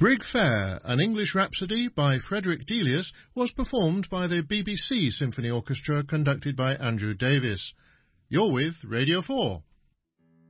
Brig Fair, an English Rhapsody by Frederick Delius, was performed by the BBC Symphony Orchestra conducted by Andrew Davis. You're with Radio 4.